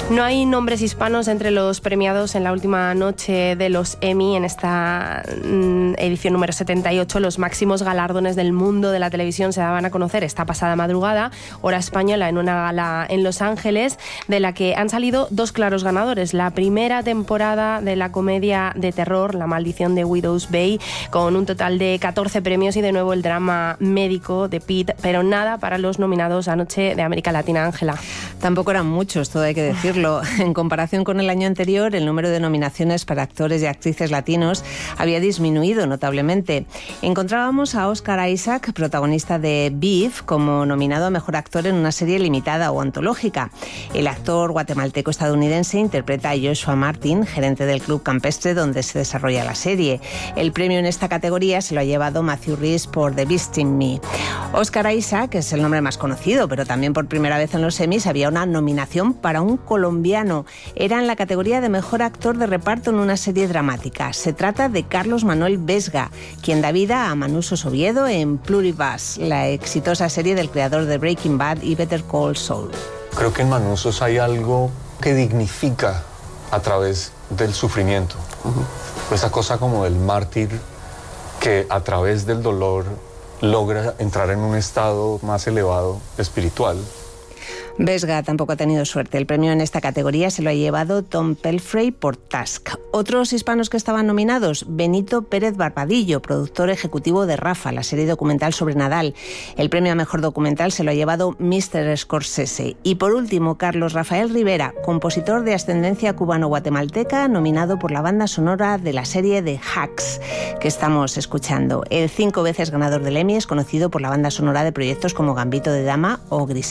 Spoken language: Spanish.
No hay nombres hispanos entre los premiados en la última noche de los Emmy. En esta edición número 78, los máximos galardones del mundo de la televisión se daban a conocer esta pasada madrugada, hora española, en una gala en Los Ángeles, de la que han salido dos claros ganadores. La primera temporada de la comedia de terror, La maldición de Widow's Bay, con un total de 14 premios, y de nuevo el drama médico de Pete, pero nada para los nominados anoche de América Latina. Ángela. Tampoco eran muchos, todo hay que decirlo. En comparación con el año anterior, el número de nominaciones para actores y actrices latinos había disminuido notablemente. Encontrábamos a Oscar Isaac, protagonista de Beef, como nominado a Mejor Actor en una serie limitada o antológica. El actor guatemalteco-estadounidense interpreta a Joshua Martin, gerente del club campestre donde se desarrolla la serie. El premio en esta categoría se lo ha llevado Matthew Rhys por The Beast in Me. Oscar Isaac es el nombre más conocido, pero también por primera vez en los Emmys había una nominación para un colombiano. Era en la categoría de Mejor Actor de Reparto en una serie dramática. Se trata de Carlos Manuel Vesga, quien da vida a Manu Sosoviedo en Pluribus, la exitosa serie del creador de Breaking Bad y Better Call Saul. Creo que en Manu Sos hay algo que dignifica a través del sufrimiento. Esa cosa como del mártir que a través del dolor logra entrar en un estado más elevado espiritual. Vesga tampoco ha tenido suerte. El premio en esta categoría se lo ha llevado Tom Pelfrey por Tusk. Otros hispanos que estaban nominados: Benito Pérez Barbadillo, productor ejecutivo de Rafa, la serie documental sobre Nadal. El premio a Mejor Documental se lo ha llevado Mr. Scorsese. Y por último, Carlos Rafael Rivera, compositor de ascendencia cubano-guatemalteca, nominado por la banda sonora de la serie de Hacks, que estamos escuchando. El 5 veces ganador del Emmy es conocido por la banda sonora de proyectos como Gambito de Dama o Gris.